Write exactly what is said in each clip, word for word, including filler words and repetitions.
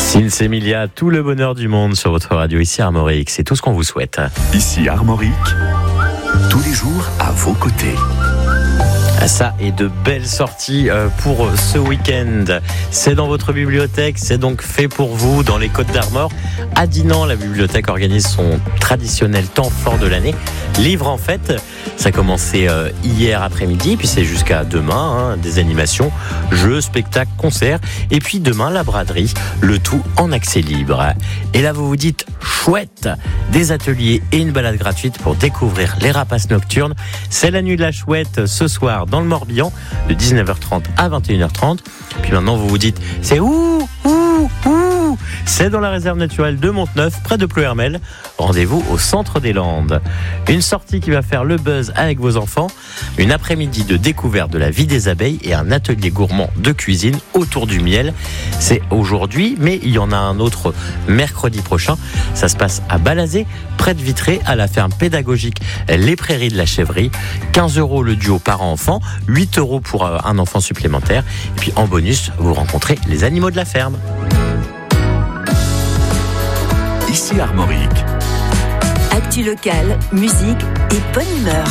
Sils Emilia, tout le bonheur du monde sur votre radio ici à Armorique. C'est tout ce qu'on vous souhaite. Ici Armorique, tous les jours à vos côtés. Ça et de belles sorties pour ce week-end. C'est dans votre bibliothèque, c'est donc fait pour vous dans les Côtes d'Armor. À Dinan, la bibliothèque organise son traditionnel temps fort de l'année. Livre en fête, ça a commencé hier après-midi, puis c'est jusqu'à demain, hein, des animations, jeux, spectacles, concerts, et puis demain la braderie, le tout en accès libre. Et là vous vous dites, chouette, des ateliers et une balade gratuite pour découvrir les rapaces nocturnes. C'est la nuit de la chouette ce soir dans le Morbihan, de dix-neuf heures trente à vingt et une heures trente. Puis maintenant, vous vous dites, c'est où, où, où? C'est dans la réserve naturelle de Monteneuf, près de Pleuhermel. Rendez-vous au centre des Landes. Une sortie qui va faire le buzz avec vos enfants. Une après-midi de découverte de la vie des abeilles et un atelier gourmand de cuisine autour du miel. C'est aujourd'hui, mais il y en a un autre mercredi prochain. Ça se passe à Balazé, près de Vitré, à la ferme pédagogique Les Prairies de la Chèvrerie. quinze euros le duo parent-enfant, huit euros pour un enfant supplémentaire. Et puis en bonus, vous rencontrez les animaux de la ferme. Ici Armorique. Actu locale, musique et bonne humeur.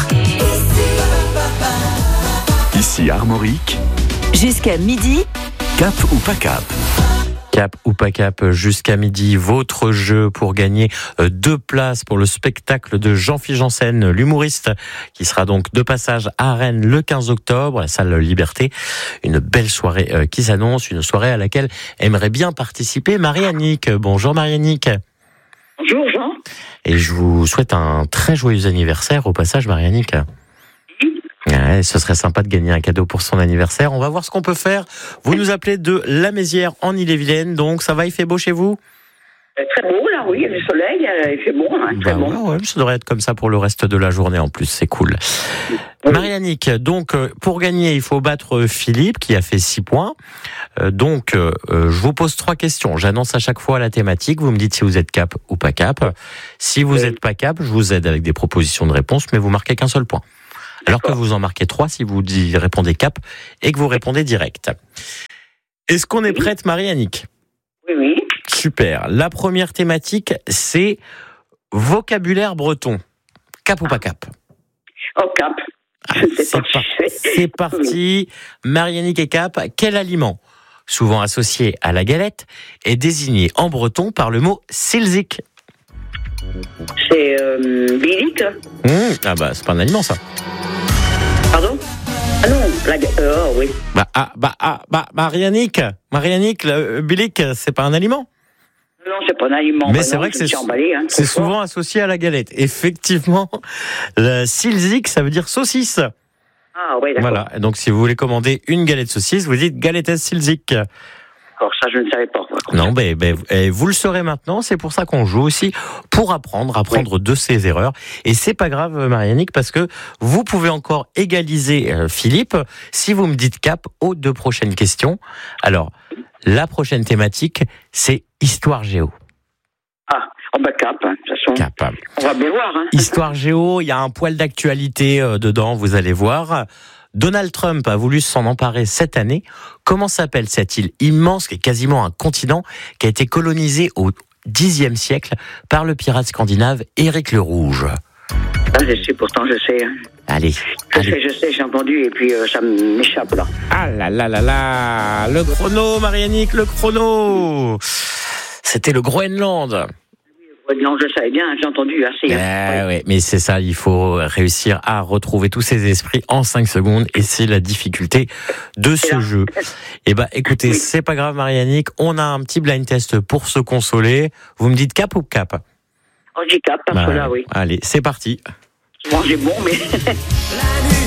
Ici Armorique. Jusqu'à midi. Cap ou pas cap? Cap ou pas cap, jusqu'à midi, votre jeu pour gagner deux places pour le spectacle de Jean-Philippe Janssen, l'humoriste, qui sera donc de passage à Rennes le quinze octobre, à la salle Liberté. Une belle soirée qui s'annonce, une soirée à laquelle aimerait bien participer Marie-Annick. Bonjour Marie-Annick. Bonjour Jean. Et je vous souhaite un très joyeux anniversaire au passage Marie-Annick. Ouais, ce serait sympa de gagner un cadeau pour son anniversaire. On va voir ce qu'on peut faire. Vous nous appelez de La Mézière en Ille-et-Vilaine, donc ça va, il fait beau chez vous? Très beau là, oui, il y a du soleil, il fait bon, hein, très bah, bon. Ouais, ouais, ça devrait être comme ça pour le reste de la journée en plus, c'est cool. Oui. Marie-Annick, donc pour gagner, il faut battre Philippe qui a fait six points. Euh, donc euh, je vous pose trois questions. J'annonce à chaque fois la thématique. Vous me dites si vous êtes cap ou pas cap. Si vous n'êtes oui. pas cap, je vous aide avec des propositions de réponse, mais vous marquez qu'un seul point. Alors que vous en marquez trois si vous répondez cap et que vous répondez direct. Est-ce qu'on est prête, Marie-Annick? Oui, oui. Super. La première thématique, c'est vocabulaire breton. Cap ou pas cap? Oh, cap. Ah, c'est, par... c'est parti. Marie-Annick et cap. Quel aliment, souvent associé à la galette, est désigné en breton par le mot silzik? C'est euh, bilic. Mmh. Ah bah, c'est pas un aliment, ça. Pardon? Ah non, la euh, oh oui. Bah, ah, bah, ah, bah, Marie-Annick, Marie-Annick, le bilic, c'est pas un aliment? Non, c'est pas un aliment. Mais bah c'est non, vrai que c'est, emballé, hein, c'est souvent associé à la galette. Effectivement, le silzik, ça veut dire saucisse. Ah oui, d'accord. Voilà, donc si vous voulez commander une galette saucisse, vous dites galette silzik. D'accord, ça je ne savais pas. Non, ben, ben, vous le saurez maintenant, c'est pour ça qu'on joue aussi, pour apprendre, apprendre oui. de ses erreurs. Et c'est pas grave, Marie-Annick, parce que vous pouvez encore égaliser euh, Philippe si vous me dites cap aux deux prochaines questions. Alors, la prochaine thématique, c'est Histoire Géo. Ah, oh bah cap, hein, de toute façon. Cap. On va bien voir. Hein. Histoire Géo, il y a un poil d'actualité euh, dedans, vous allez voir. Donald Trump a voulu s'en emparer cette année. Comment s'appelle cette île immense qui est quasiment un continent qui a été colonisé au dixième siècle par le pirate scandinave Éric le Rouge? Ah, je sais, pourtant je sais. Hein. Allez, je allez. sais, je sais, j'ai entendu et puis euh, ça m'échappe là. Ah là là là là, le chrono, Marie-Annick, le chrono. C'était le Groenland. Non, je savais bien, j'ai entendu assez. Hein. Eh oui, mais c'est ça, il faut réussir à retrouver tous ses esprits en cinq secondes et c'est la difficulté de ce là. jeu. Eh ben, écoutez, oui. c'est pas grave, Marie-Annick, on a un petit blind test pour se consoler. Vous me dites cap ou cap? Oh, j'ai cap, parce bah, que là, oui. Allez, c'est parti. Souvent, j'ai bon, mais...